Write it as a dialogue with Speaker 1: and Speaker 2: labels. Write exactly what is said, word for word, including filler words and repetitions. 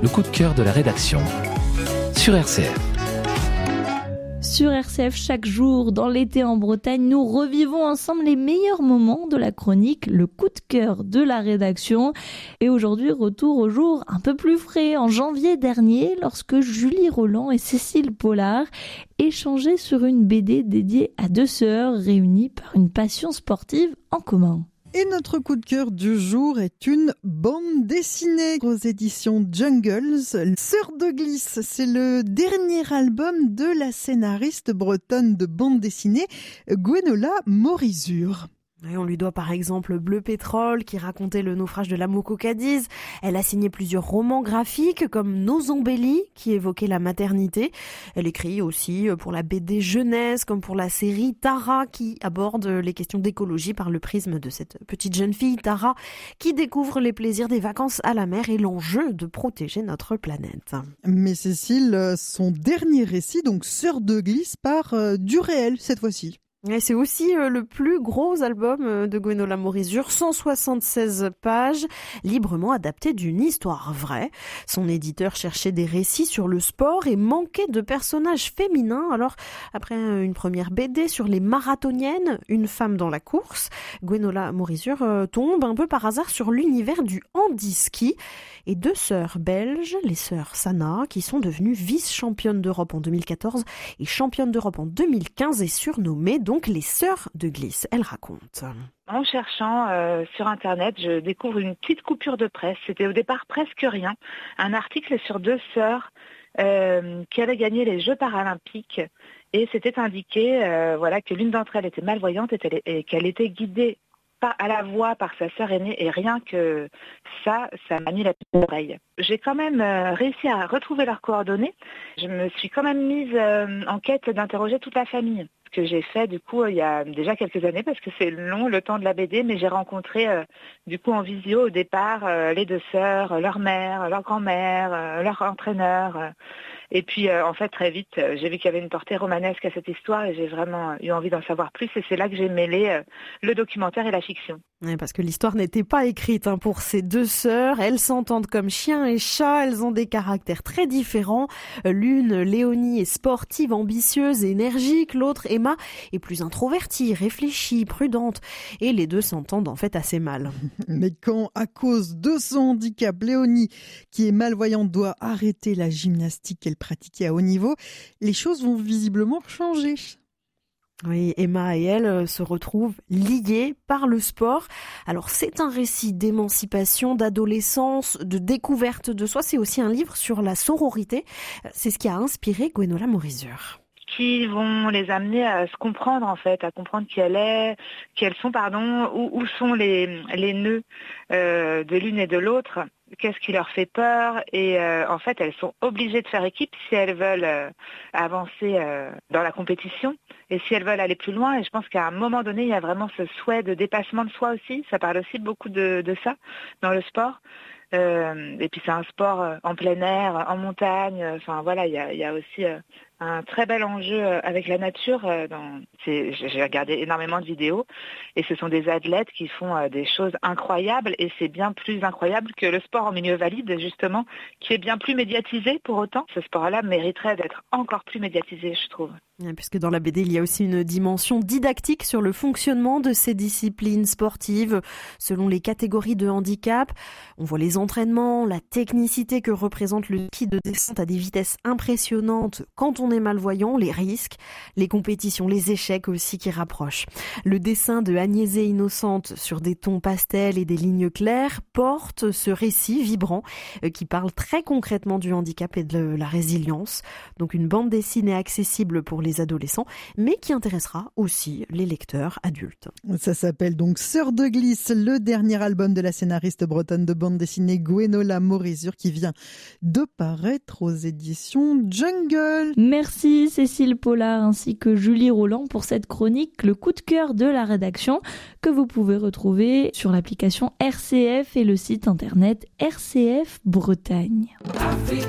Speaker 1: le coup de cœur de la rédaction sur R C F.
Speaker 2: Sur R C F, chaque jour, dans l'été en Bretagne, nous revivons ensemble les meilleurs moments de la chronique, le coup de cœur de la rédaction. Et aujourd'hui, retour au jour un peu plus frais, en janvier dernier, lorsque Julie Roland et Cécile Pollard échangeaient sur une B D dédiée à deux sœurs réunies par une passion sportive en commun.
Speaker 3: Et notre coup de cœur du jour est une bande dessinée aux éditions Jungles. Sœurs de glisse, c'est le dernier album de la scénariste bretonne de bande dessinée Gwenola Morizur.
Speaker 4: Et on lui doit par exemple Bleu Pétrole qui racontait le naufrage de la Moco Cadiz. Elle a signé plusieurs romans graphiques comme Nos embellis qui évoquait la maternité. Elle écrit aussi pour la B D jeunesse comme pour la série Tara qui aborde les questions d'écologie par le prisme de cette petite jeune fille Tara qui découvre les plaisirs des vacances à la mer et l'enjeu de protéger notre planète.
Speaker 3: Mais Cécile, son dernier récit, donc Sœurs de glisse, part euh, du réel cette fois-ci.
Speaker 4: Et c'est aussi euh, le plus gros album euh, de Gwenola Morizur, cent soixante-seize pages, librement adapté d'une histoire vraie. Son éditeur cherchait des récits sur le sport et manquait de personnages féminins. Alors, après une première B D sur les marathoniennes, une femme dans la course, Gwenola Morizur euh, tombe un peu par hasard sur l'univers du handiski et deux sœurs belges, les sœurs Sana, qui sont devenues vice-championnes d'Europe en deux mille quatorze et championnes d'Europe en deux mille quinze et surnommées donc les sœurs de glisse. Elle raconte.
Speaker 5: En cherchant euh, sur Internet, je découvre une petite coupure de presse. C'était au départ presque rien. Un article sur deux sœurs euh, qui avaient gagné les Jeux paralympiques. Et c'était indiqué euh, voilà, que l'une d'entre elles était malvoyante et, et qu'elle était guidée pas à la voix par sa sœur aînée, et rien que ça, ça m'a mis la puce à l'oreille. J'ai quand même euh, réussi à retrouver leurs coordonnées. Je me suis quand même mise euh, en quête d'interroger toute la famille. Ce que j'ai fait du coup il y a déjà quelques années parce que c'est long le temps de la B D, mais j'ai rencontré euh, du coup en visio au départ euh, les deux sœurs, leur mère, leur grand-mère, euh, leur entraîneur. Euh, et puis euh, en fait très vite euh, j'ai vu qu'il y avait une portée romanesque à cette histoire et j'ai vraiment eu envie d'en savoir plus et c'est là que j'ai mêlé euh, le documentaire et la fiction.
Speaker 4: Ouais, parce que l'histoire n'était pas écrite hein, pour ces deux sœurs. Elles s'entendent comme chien et chat. Elles ont des caractères très différents. L'une, Léonie, est sportive, ambitieuse et énergique. L'autre, Emma, est plus introvertie, réfléchie, prudente. Et les deux s'entendent en fait assez mal.
Speaker 3: Mais quand, à cause de son handicap, Léonie, qui est malvoyante, doit arrêter la gymnastique qu'elle pratiquait à haut niveau, les choses vont visiblement changer.
Speaker 4: Oui, Emma et elle se retrouvent liées par le sport. Alors c'est un récit d'émancipation, d'adolescence, de découverte de soi. C'est aussi un livre sur la sororité. C'est ce qui a inspiré Gwenola Morizur.
Speaker 5: Qui vont les amener à se comprendre en fait, à comprendre qui elle est, qui elles sont, pardon, où, où sont les, les nœuds euh, de l'une et de l'autre, qu'est-ce qui leur fait peur et euh, en fait elles sont obligées de faire équipe si elles veulent euh, avancer euh, dans la compétition et si elles veulent aller plus loin et je pense qu'à un moment donné il y a vraiment ce souhait de dépassement de soi aussi, ça parle aussi beaucoup de, de ça dans le sport. Euh, et puis c'est un sport en plein air, en montagne, enfin voilà, il y a, il y a aussi euh, un très bel enjeu avec la nature. Euh, dans, c'est, j'ai regardé énormément de vidéos et ce sont des athlètes qui font euh, des choses incroyables et c'est bien plus incroyable que le sport en milieu valide justement, qui est bien plus médiatisé pour autant. Ce sport-là mériterait d'être encore plus médiatisé, je trouve.
Speaker 4: Puisque dans la B D, il y a aussi une dimension didactique sur le fonctionnement de ces disciplines sportives selon les catégories de handicap. On voit les entraînements, la technicité que représente le ski de descente à des vitesses impressionnantes quand on est malvoyant, les risques, les compétitions, les échecs aussi qui rapprochent. Le dessin de Agnésée Innocente sur des tons pastels et des lignes claires porte ce récit vibrant qui parle très concrètement du handicap et de la résilience. Donc une bande dessinée accessible pour les adolescents, mais qui intéressera aussi les lecteurs adultes.
Speaker 3: Ça s'appelle donc Sœurs de glisse, le dernier album de la scénariste bretonne de bande dessinée Gwenola Morizur qui vient de paraître aux éditions Jungle.
Speaker 2: Merci Cécile Pollard ainsi que Julie Roland pour cette chronique, le coup de cœur de la rédaction que vous pouvez retrouver sur l'application R C F et le site internet R C F Bretagne.